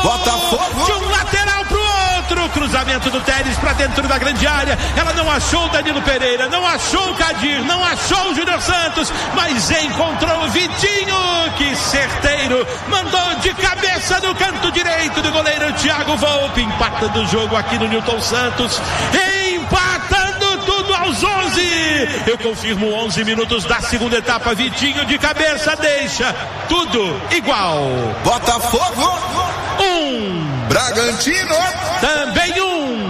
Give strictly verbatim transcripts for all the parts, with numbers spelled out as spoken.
Botafogo! De um lateral pro outro, cruzamento do Telles pra dentro da grande área. Ela não achou o Danilo Pereira, não achou o Kadir, não achou o Júnior Santos, mas encontrou o Vitinho, que certeiro, mandou de cabeça no canto direito do goleiro Thiago Volpi, empatando o jogo aqui no Newton Santos, empatando tudo aos onze. Eu confirmo, onze minutos da segunda etapa. Vitinho de cabeça deixa tudo igual. Botafogo um, Bragantino também um.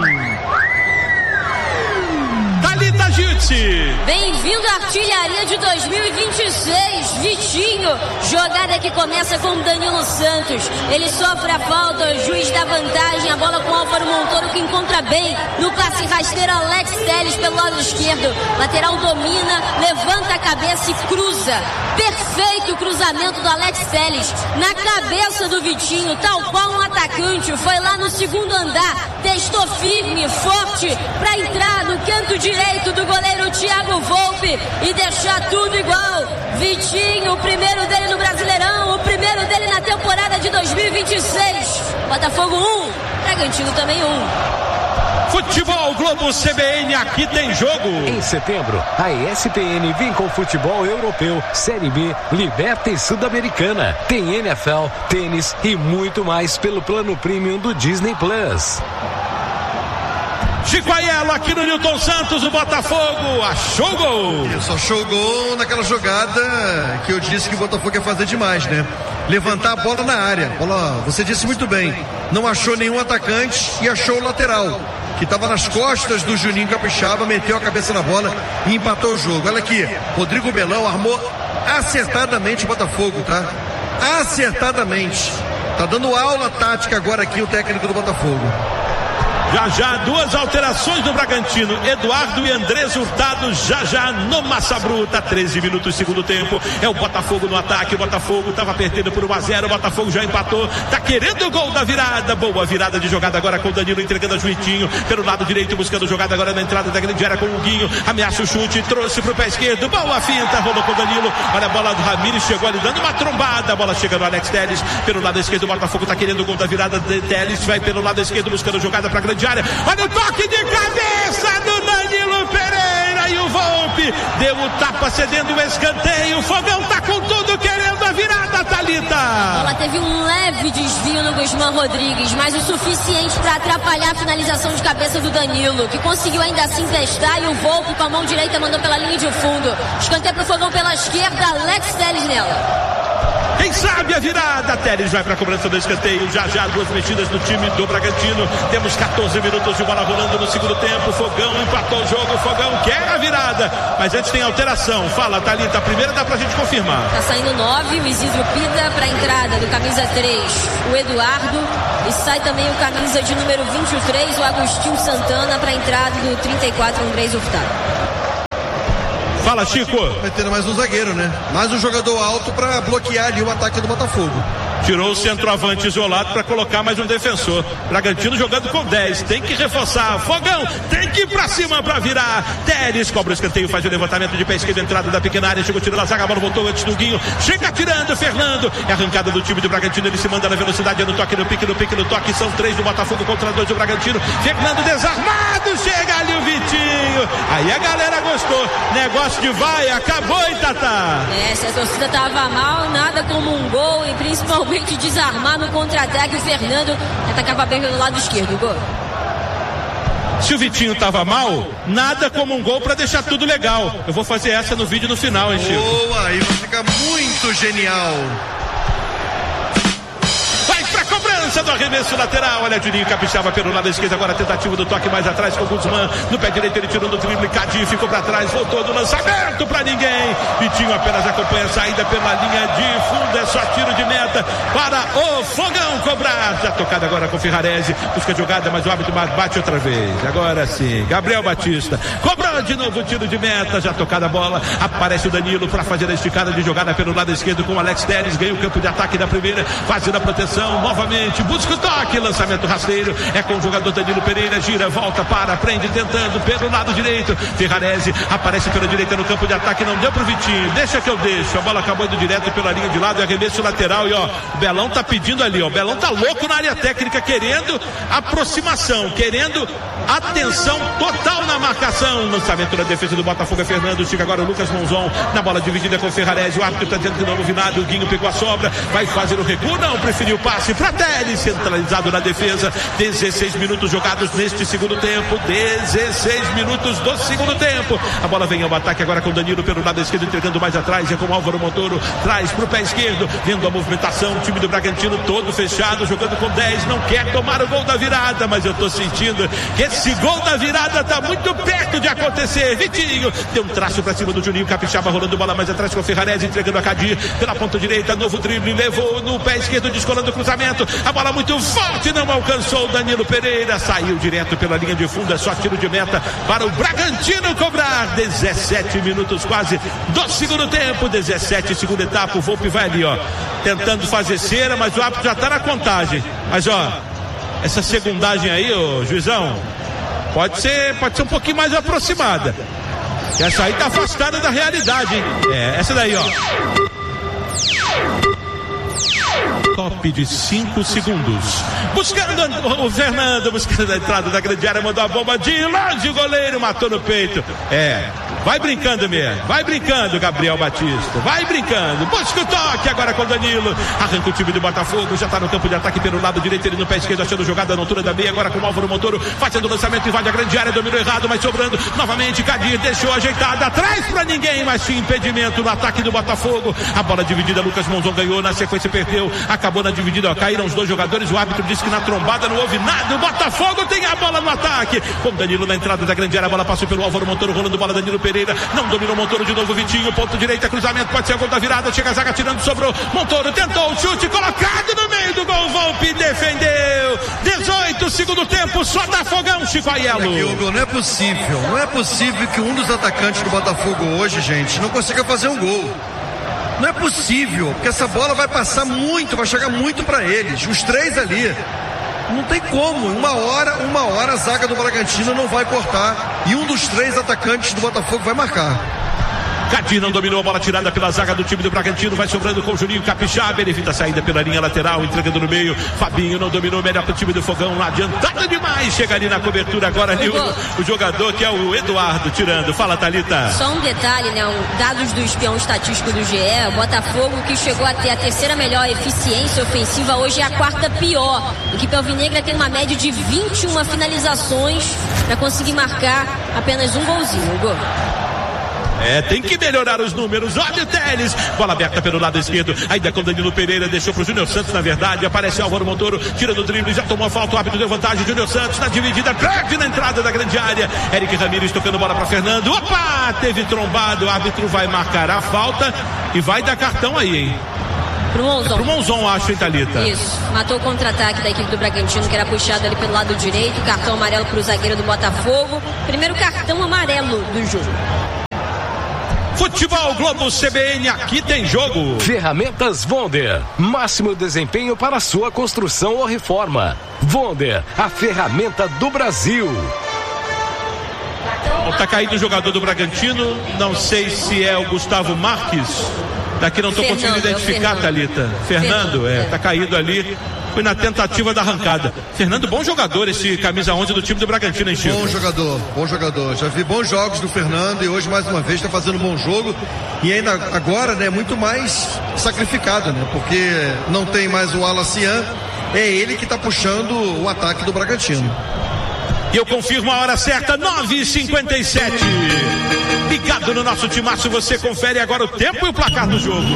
Thalita Jutsi. Bem-vindo à artilharia de dois mil e vinte e seis, Vitinho. Jogada que começa com Danilo Santos. Ele sofre a falta, o juiz dá vantagem. A bola com Álvaro Montoro, que encontra bem no passe rasteiro. Alex Telles pelo lado esquerdo. Lateral domina, levanta a cabeça e cruza. Perfeito o cruzamento do Alex Telles na cabeça do Vitinho, tal qual um atacante. Foi lá no segundo andar, testou firme, forte, para entrar no canto direito do goleiro Thiago Volpi e deixar tudo igual. Vitinho, o primeiro dele no Brasileirão, o primeiro dele na temporada de dois mil e vinte e seis. Botafogo um, Bragantino também um. Futebol Globo C B N, aqui tem jogo. Em setembro, a E S P N vem com futebol europeu, Série B, Liberta e Sul-Americana. Tem N F L, tênis e muito mais pelo plano premium do Disney Plus. Chico Aiello aqui no Newton Santos, o Botafogo achou o gol. Isso, achou o gol naquela jogada que eu disse que o Botafogo ia fazer demais, né? Levantar a bola na área. Bola, você disse muito bem, não achou nenhum atacante e achou o lateral, que estava nas costas do Juninho Capixaba, meteu a cabeça na bola e empatou o jogo. Olha aqui, Rodrigo Belão armou acertadamente o Botafogo, tá? Acertadamente. Tá dando aula tática agora aqui o técnico do Botafogo. Já já, duas alterações do Bragantino. Eduardo e Andrés Hurtado já já no Massa Bruta. treze minutos segundo tempo. É o Botafogo no ataque. O Botafogo estava perdendo por um a zero. O Botafogo já empatou. Tá querendo o gol da virada. Boa virada de jogada agora com o Danilo entregando a Juitinho pelo lado direito, buscando jogada agora na entrada da grande área com o Guinho. Ameaça o chute, trouxe pro pé esquerdo. Boa finta, rolou com o Danilo. Olha a bola do Ramires, chegou ali dando uma trombada. A bola chega no Alex Telles pelo lado esquerdo. O Botafogo tá querendo o gol da virada de Telles. Vai pelo lado esquerdo buscando jogada pra grande área. Olha o toque de cabeça do Danilo Pereira e o Volpi deu o tapa cedendo o escanteio. O Fogão tá com tudo querendo a virada, Thalita. A bola teve um leve desvio no Guzmán Rodrigues, mas o suficiente para atrapalhar a finalização de cabeça do Danilo, que conseguiu ainda assim testar, e o Volpi com a mão direita mandou pela linha de fundo. Escanteio pro Fogão pela esquerda, Alex Telles nela. Quem sabe a virada? Telles vai para a cobrança do escanteio. Já já duas mexidas do time do Bragantino. Temos quatorze minutos de bola rolando no segundo tempo. Fogão empatou o jogo. Fogão quer a virada, mas antes tem alteração. Fala, Thalita, a primeira dá pra gente confirmar. Tá saindo nove, o Isidro Pida pra entrada do camisa três, o Eduardo, e sai também o camisa de número vinte e três, o Agostinho Santana, pra entrada do trinta e quatro, o Andrés Hurtado. Fala, Chico. Vai ter mais um zagueiro, né? Mais um jogador alto para bloquear ali o ataque do Botafogo. Tirou o centroavante isolado para colocar mais um defensor. Bragantino jogando com dez. Tem que reforçar. Fogão tem que ir pra cima para virar. Telles cobra o escanteio, faz o levantamento de pé esquerdo, entrada da pequena área. Chegou, tirou a zaga, a bola voltou antes do Guinho. Chega tirando, Fernando. É arrancada do time do Bragantino. Ele se manda na velocidade, no toque, no pique, no pique, no toque. São três do Botafogo contra dois do Bragantino. Fernando desarmado. Chega ali o Vitinho. Aí a galera gostou. Negócio de vai, acabou, hein, Tatá? É, se a torcida tava mal, nada como um gol e principalmente desarmar no contra-ataque. O Fernando atacava bem pelo lado esquerdo. Gol. Se o Vitinho tava mal, nada como um gol pra deixar tudo legal. Eu vou fazer essa no vídeo no final, hein, Chico? Boa, aí vai ficar muito genial. Cobrança do arremesso lateral. Olha, Juninho Capixaba pelo lado esquerdo. Agora a tentativa do toque mais atrás com o Guzmán. No pé direito ele tirou do drible. Cadinho ficou pra trás. Voltou do lançamento pra ninguém. Vitinho apenas acompanha a saída pela linha de fundo. É só tiro de meta para o Fogão cobrar. Já tocado agora com o Ferrarese. Busca a jogada, mas o árbitro bate outra vez. Agora sim. Gabriel Batista. Cobrança. Danilo, de novo tiro de meta, já tocada a bola, aparece o Danilo para fazer a esticada de jogada pelo lado esquerdo com o Alex Telles, ganha o campo de ataque da primeira, fazendo a proteção, novamente, busca o toque, lançamento rasteiro, é com o jogador Danilo Pereira, gira, volta, para, prende, tentando, pelo lado direito, Ferrarese aparece pela direita no campo de ataque, não deu pro Vitinho, deixa que eu deixo, a bola acabou indo direto pela linha de lado, arremesso lateral e ó, o Belão tá pedindo ali, ó, o Belão tá louco na área técnica, querendo aproximação, querendo atenção total na marcação, lançamento da defesa do Botafogo é Fernando, chega agora o Lucas Monzon, na bola dividida com o Ferrarese, o árbitro tá dizendo que não houve nada, o Guinho pegou a sobra, vai fazer o recuo, não, preferiu o passe pra Telles, centralizado na defesa, dezesseis minutos jogados neste segundo tempo, dezesseis minutos do segundo tempo, a bola vem ao ataque agora com o Danilo pelo lado esquerdo, entregando mais atrás, é com o Álvaro Montoro, traz pro pé esquerdo, vendo a movimentação, o time do Bragantino todo fechado, jogando com dez, não quer tomar o gol da virada, mas eu tô sentindo que esse gol da virada tá muito perto de acontecer. Vitinho deu um traço pra cima do Juninho Capixaba, rolando bola mais atrás com o Ferrarese, entregando a Cadir pela ponta direita, novo drible, levou no pé esquerdo, descolando o cruzamento, a bola muito forte, não alcançou o Danilo Pereira, saiu direto pela linha de fundo, é só tiro de meta para o Bragantino cobrar. Dezessete minutos quase do segundo tempo, dezessete, segunda etapa, o Volpe vai ali, ó, tentando fazer cera, mas o árbitro já tá na contagem, mas ó, essa segundagem aí, ô juizão, pode ser, pode ser um pouquinho mais aproximada. Essa aí tá afastada da realidade, hein? É, essa daí, ó. Top de cinco segundos. Buscando o Fernando, buscando a entrada da grande área, mandou a bomba de longe, o goleiro matou no peito. É, vai brincando mesmo, vai brincando, Gabriel Batista, vai brincando, busca o toque agora com o Danilo, arranca o time do Botafogo, já tá no campo de ataque pelo lado direito, ele no pé esquerdo, achando jogada na altura da meia, agora com o Álvaro Montoro, fazendo o lançamento, invade a grande área, dominou errado, mas sobrando, novamente, Cadir deixou ajeitada, atrás pra ninguém, mas tinha impedimento no ataque do Botafogo, a bola dividida, Lucas Monzon ganhou, na sequência perdeu, acabou na dividida, ó, caíram os dois jogadores, o árbitro disse que na trombada não houve nada, o Botafogo tem a bola no ataque, com o Danilo na entrada da grande área, a bola passou pelo Álvaro Montoro, rolando bola, Danilo Pereira, não dominou Montoro de novo, Vitinho, ponto direita, cruzamento, pode ser o gol da virada, chega a zaga tirando, sobrou, Montoro tentou o chute, colocado no meio do gol, Volpe defendeu, dezoito, segundo tempo, só dá fogão, Chico Aiello. Aqui, Hugo, não é possível, não é possível que um dos atacantes do Botafogo hoje, gente, não consiga fazer um gol. Não é possível, porque essa bola vai passar muito, vai chegar muito para eles, os três ali. Não tem como, uma hora, uma hora a zaga do Bragantino não vai cortar e um dos três atacantes do Botafogo vai marcar. Cadir não dominou a bola tirada pela zaga do time do Bragantino, vai sobrando com o Juninho Capixaba, ele evita a saída pela linha lateral, entregando no meio, Fabinho não dominou, melhor para o time do Fogão, não adiantado demais, chega ali na cobertura agora ali o, o jogador que é o Eduardo tirando, fala Thalita. Só um detalhe, né, um, dados do espião estatístico do G E, o Botafogo que chegou a ter a terceira melhor eficiência ofensiva, hoje é a quarta pior, a equipe alvinegra tem uma média de vinte e uma finalizações para conseguir marcar apenas um golzinho, o gol. É, tem que melhorar os números. Olha o Telles, bola aberta pelo lado esquerdo, ainda com Danilo Pereira, deixou pro Júnior Santos, na verdade, aparece Álvaro Montoro, tira do drible, já tomou a falta, o árbitro deu vantagem, Júnior Santos na dividida, perde na entrada da grande área, Eric Ramírez tocando bola para Fernando, opa, teve trombado, o árbitro vai marcar a falta e vai dar cartão aí, hein? Pro Monzon. É pro Monzon, acho, hein, Thalita? Isso, matou o contra-ataque da equipe do Bragantino, que era puxado ali pelo lado direito, cartão amarelo pro zagueiro do Botafogo, primeiro cartão amarelo do jogo. Futebol Globo C B N, aqui tem jogo. Ferramentas Wonder, máximo desempenho para sua construção ou reforma. Wonder, a ferramenta do Brasil. Tá caído o jogador do Bragantino, não sei se é o Gustavo Marques, daqui não estou conseguindo identificar, é Thalita. Fernando, Fernando, é, tá caído ali. Foi na tentativa da arrancada. Fernando, bom jogador esse camisa onze do time do Bragantino, hein, Chico? Bom jogador, bom jogador. Já vi bons jogos do Fernando e hoje mais uma vez está fazendo um bom jogo e ainda agora, né, muito mais sacrificado, né? Porque não tem mais o Alacian, é ele que está puxando o ataque do Bragantino. E eu confirmo a hora certa, nove e cinquenta e sete. Ligado no nosso timaço, você confere agora o tempo e o placar do jogo.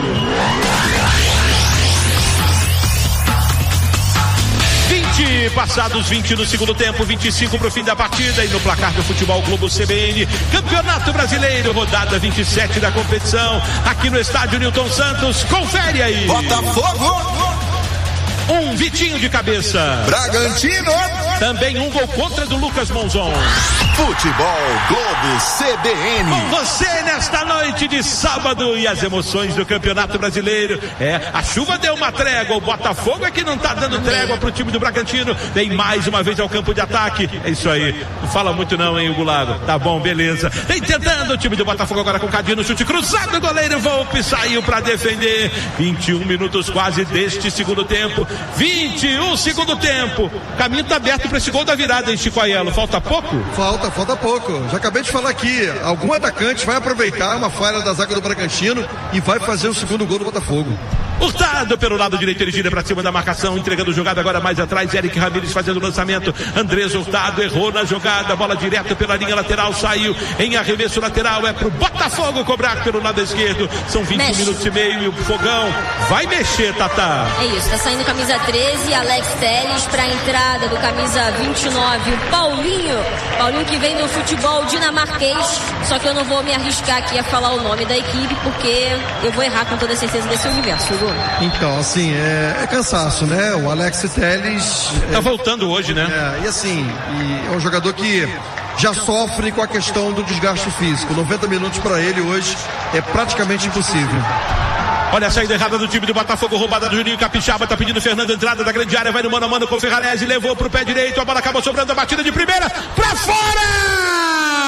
vinte, passados vinte no segundo tempo, vinte e cinco para o fim da partida, e no placar do Futebol Globo C B N, Campeonato Brasileiro, rodada vinte e sete da competição, aqui no estádio Newton Santos, confere aí. Botafogo! Um Vitinho de cabeça. Bragantino. Também um gol contra do Lucas Monzon. Futebol Globo C B N. Com você nesta noite de sábado e as emoções do Campeonato Brasileiro. É, a chuva deu uma trégua, o Botafogo é que não tá dando trégua pro time do Bragantino. Vem mais uma vez ao campo de ataque. É isso aí. Não fala muito não, hein, Hugo Lago. Tá bom, beleza. Vem tentando o time do Botafogo agora com o Cadinho no chute cruzado. O goleiro Volpe saiu pra defender. vinte e um minutos quase deste segundo tempo. vinte e um segundo tempo. O caminho tá aberto pra esse gol da virada, hein, Chico Aiello? Falta pouco? Falta, falta pouco. Já acabei de falar aqui. Algum atacante vai aproveitar uma falha da zaga do Bragantino e vai fazer o segundo gol do Botafogo. Hurtado pelo lado direito, ele gira pra cima da marcação, entregando jogada agora mais atrás, Eric Ramírez fazendo o lançamento, Andrés Hurtado errou na jogada, bola direto pela linha lateral, saiu em arremesso lateral, é pro Botafogo cobrar pelo lado esquerdo, são vinte Mexe. minutos e meio e o Fogão vai mexer, Tatá. É isso, tá saindo camisa treze, Alex Telles pra entrada do camisa vinte e nove, o Paulinho, Paulinho que vem do futebol dinamarquês, só que eu não vou me arriscar aqui a falar o nome da equipe, porque eu vou errar com toda certeza desse universo, Hugo. Então, assim, é, é cansaço, né? O Alex Telles... Tá é, voltando hoje, né? É, e assim, e é um jogador que já sofre com a questão do desgaste físico. noventa minutos para ele hoje é praticamente impossível. Olha a saída errada do time do Botafogo, roubada do Juninho Capixaba, tá pedindo Fernando entrada da grande área, vai no mano a mano com o Ferrarese, levou pro pé direito, a bola acabou sobrando, a batida de primeira, pra fora!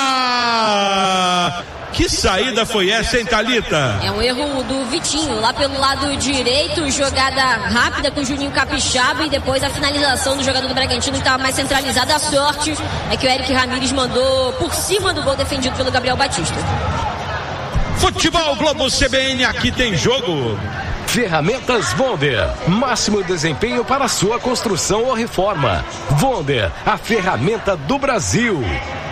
Que saída foi essa, hein, Thalita? É um erro do Vitinho, lá pelo lado direito, jogada rápida com o Juninho Capixaba e depois a finalização do jogador do Bragantino que estava mais centralizada. A sorte é que o Eric Ramírez mandou por cima do gol defendido pelo Gabriel Batista. Futebol Globo C B N, aqui tem jogo. Ferramentas Wonder, máximo desempenho para sua construção ou reforma. Wonder, a ferramenta do Brasil.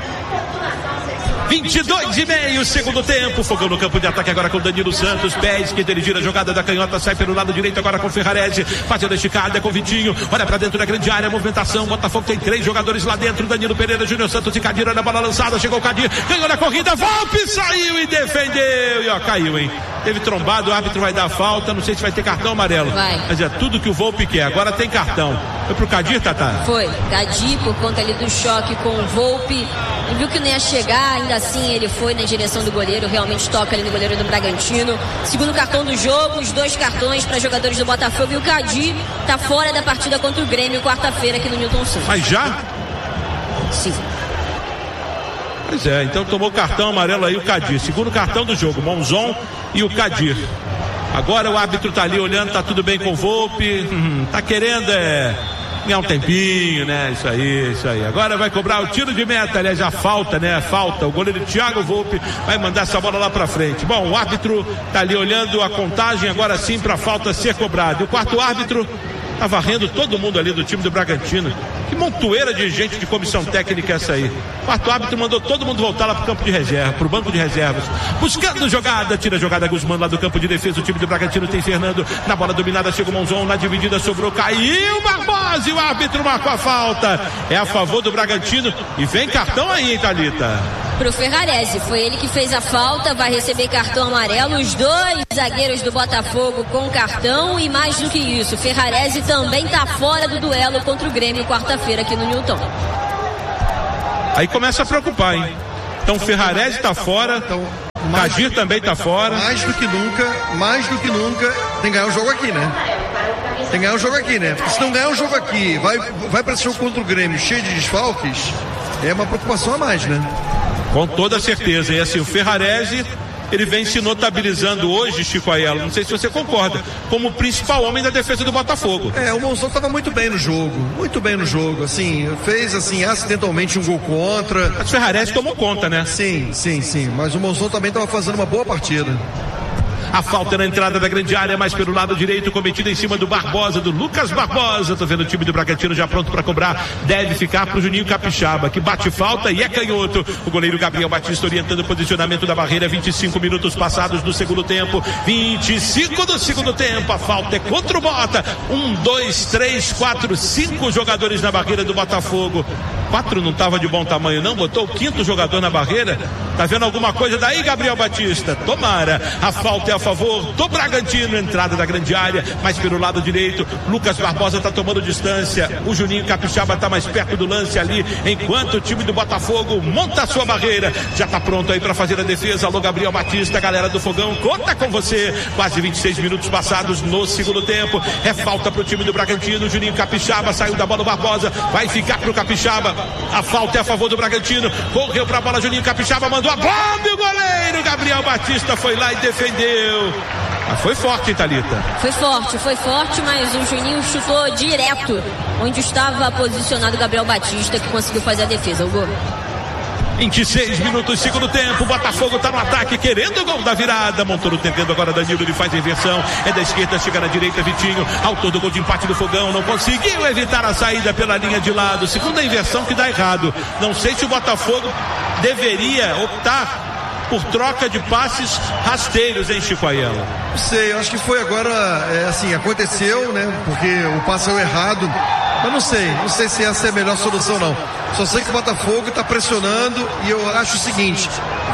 vinte e dois e meio, segundo tempo, Fogão no campo de ataque agora com Danilo Santos, pés que dirige a jogada da canhota, sai pelo lado direito agora com Ferrarese, fazendo a esticada com Vitinho, olha pra dentro da grande área, movimentação, Botafogo tem três jogadores lá dentro, Danilo Pereira, Júnior Santos e Cadir, olha a bola lançada, chegou o Cadir, ganhou na corrida, Volpe saiu e defendeu, e ó, caiu, hein, teve trombado, o árbitro vai dar falta, não sei se vai ter cartão amarelo, vai. Mas é tudo que o Volpe quer, agora tem cartão, foi pro Cadir, Tatá? Foi, Cadir por conta ali do choque com o Volpe, ele viu que não ia chegar, ainda assim ele foi na direção do goleiro, realmente toca ali no goleiro do Bragantino. Segundo cartão do jogo, os dois cartões para jogadores do Botafogo, e o Cadir tá fora da partida contra o Grêmio quarta-feira aqui no Newton Santos. Mas já? Sim. Pois é, então tomou cartão amarelo aí o Cadir, segundo cartão do jogo, Monzon e o Cadir. Agora o árbitro tá ali olhando, tá tudo bem com o Volpe, hum, tá querendo é ganhar um tempinho, né? Isso aí, isso aí. Agora vai cobrar o tiro de meta, aliás, a falta, né? A falta. O goleiro Thiago Volpe vai mandar essa bola lá pra frente. Bom, o árbitro tá ali olhando a contagem, agora sim pra falta ser cobrada. E o quarto árbitro tá varrendo todo mundo ali do time do Bragantino. Que montoeira de gente de comissão técnica é essa aí? O quarto árbitro mandou todo mundo voltar lá pro campo de reserva, pro banco de reservas. Buscando jogada, tira a jogada Guzmán lá do campo de defesa. O time do Bragantino tem Fernando na bola dominada, chega o Monzon, na dividida sobrou, caiu Barbosa e o árbitro marcou a falta. É a favor do Bragantino e vem cartão aí, hein, Thalita? Pro Ferrarese, foi ele que fez a falta, vai receber cartão amarelo, os dois zagueiros do Botafogo com cartão, e mais do que isso, Ferrarese também tá fora do duelo contra o Grêmio quarta-feira aqui no Newton. Aí começa a preocupar, hein? Então Ferrarese tá fora, Então, Cadir também tá fora. Mais do que nunca, mais do que nunca, tem que ganhar o jogo aqui, né? Tem que ganhar o jogo aqui, né? Porque se não ganhar o jogo aqui, vai, vai para esse jogo contra o Grêmio cheio de desfalques, é uma preocupação a mais, né? Com toda certeza. E assim, o Ferrarese, ele vem se notabilizando hoje, Chico Aiello, não sei se você concorda, como o principal homem da defesa do Botafogo. É, o Monzon estava muito bem no jogo, muito bem no jogo, assim, fez assim, acidentalmente um gol contra. Mas o Ferrarese tomou conta, né? Sim, sim, sim, mas o Monzon também estava fazendo uma boa partida. A falta na entrada da grande área, mais pelo lado direito, cometida em cima do Barbosa, do Lucas Barbosa. Tô vendo o time do Bragantino já pronto para cobrar. Deve ficar pro Juninho Capixaba, que bate falta e é canhoto. O goleiro Gabriel Batista orientando o posicionamento da barreira. vinte e cinco minutos passados do segundo tempo. vinte e cinco do segundo tempo. A falta é contra o Bota. Um, dois, três, quatro, cinco jogadores na barreira do Botafogo. quatro não estava de bom tamanho não, botou o quinto jogador na barreira. Tá vendo alguma coisa daí, Gabriel Batista? Tomara. A falta é a favor do Bragantino, entrada da grande área, mas pelo lado direito, Lucas Barbosa tá tomando distância, o Juninho Capixaba tá mais perto do lance ali, enquanto o time do Botafogo monta a sua barreira, já tá pronto aí para fazer a defesa. Alô, Gabriel Batista, galera do Fogão, conta com você. Quase vinte e seis minutos passados no segundo tempo, é falta pro time do Bragantino. Juninho Capixaba saiu da bola, Barbosa vai ficar pro Capixaba, a falta é a favor do Bragantino, correu pra bola, Juninho Capixaba mandou a bomba e o goleiro Gabriel Batista foi lá e defendeu. Mas foi forte, Thalita. Foi forte, foi forte, mas o Juninho chutou direto onde estava posicionado o Gabriel Batista, que conseguiu fazer a defesa. O gol. vinte e seis minutos, segundo tempo, o Botafogo tá no ataque, querendo o gol da virada. Montoro tentando agora, Danilo, ele faz a inversão, é da esquerda, chega na direita, Vitinho, autor do gol de empate do Fogão, não conseguiu evitar a saída pela linha de lado. Segunda inversão que dá errado. Não sei se o Botafogo deveria optar por troca de passes rasteiros, hein, Chico Ayala? Não sei, eu acho que foi agora, é, assim, aconteceu, né, porque o passe é errado, mas não sei, não sei se essa é a melhor solução não. Só sei que o Botafogo está pressionando e eu acho o seguinte,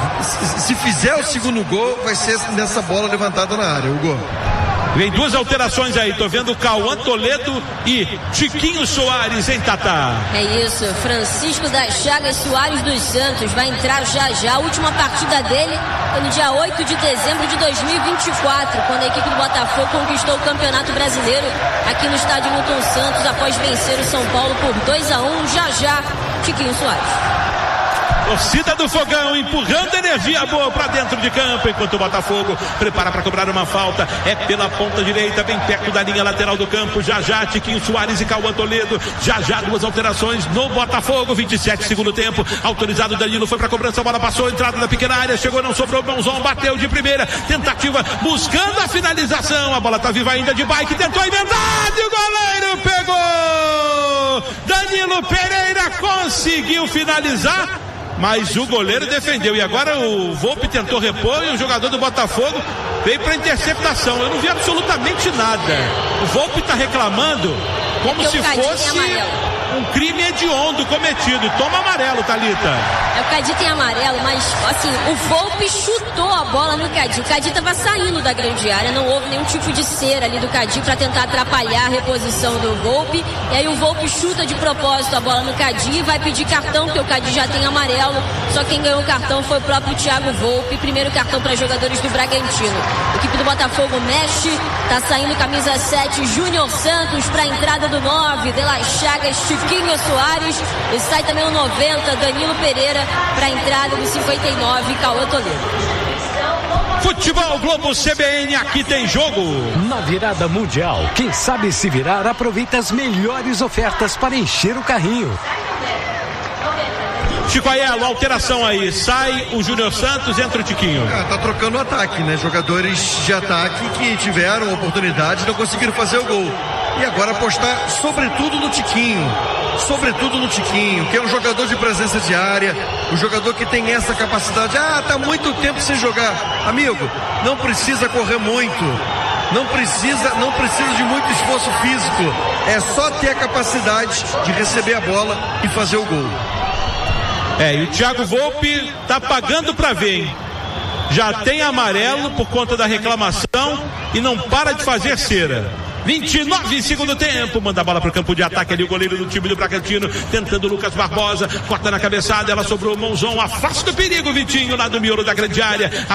se, se fizer o segundo gol, vai ser nessa bola levantada na área, o gol. Vem duas alterações aí, tô vendo Cauã Toledo e Chiquinho Soares em Tatá. É isso, Francisco das Chagas Soares dos Santos vai entrar já já. A última partida dele foi no dia oito de dezembro de dois mil e vinte e quatro, quando a equipe do Botafogo conquistou o Campeonato Brasileiro aqui no estádio Newton Santos, após vencer o São Paulo por dois a um. Já já, Chiquinho Soares. Torcida do Fogão empurrando energia boa para dentro de campo, enquanto o Botafogo prepara para cobrar uma falta. É pela ponta direita, bem perto da linha lateral do campo. Já já, Chiquinho Soares e Cauã Toledo. Já já, duas alterações no Botafogo. vinte e sete, segundo tempo. Autorizado, Danilo foi para cobrança, a bola passou, entrada na pequena área, chegou, não sobrou, Mãozão bateu de primeira. Tentativa buscando a finalização. A bola tá viva ainda de bike, tentou a emendada e o goleiro pegou. Danilo Pereira conseguiu finalizar, mas o goleiro defendeu, e agora o Volpi tentou repor e o jogador do Botafogo veio para interceptação. Eu não vi absolutamente nada. O Volpi está reclamando como se fosse um crime hediondo cometido. Toma amarelo, Thalita. É, o Cadi tem amarelo, mas assim, o Volpi chutou a bola no Cadi. O Cadi estava saindo da grande área, não houve nenhum tipo de cera ali do Cadi para tentar atrapalhar a reposição do Volpi. E aí o Volpi chuta de propósito a bola no Cadi e vai pedir cartão, porque o Cadi já tem amarelo. Só quem ganhou o cartão foi o próprio Thiago Volpi. Primeiro cartão para jogadores do Bragantino. A equipe do Botafogo mexe, tá saindo camisa sete, Júnior Santos para a entrada do nove, De La Chagas, Chiquinho Soares, e sai também o noventa, Danilo Pereira, para a entrada do cinquenta e nove, Cauã Toledo. Futebol Globo C B N, aqui tem jogo. Na virada mundial, quem sabe se virar aproveita as melhores ofertas para encher o carrinho. Chico Ayala, alteração aí, sai o Júnior Santos, entra o Tiquinho. Ah, tá trocando o ataque, né? Jogadores de ataque que tiveram oportunidade e não conseguiram fazer o gol. E agora apostar sobretudo no Tiquinho, sobretudo no Tiquinho, que é um jogador de presença de área, um jogador que tem essa capacidade. Ah, tá muito tempo sem jogar. Amigo, não precisa correr muito, não precisa, não precisa de muito esforço físico, é só ter a capacidade de receber a bola e fazer o gol. É, e o Thiago Volpi tá pagando pra ver, hein? Já tem amarelo por conta da reclamação e não para de fazer cera. vinte e nove, segundo tempo, manda a bola pro campo de ataque ali, o goleiro do time do Bragantino, tentando Lucas Barbosa, corta na cabeçada, ela sobrou, Mãozão, afasta o perigo, Vitinho, lá do miolo da grande área,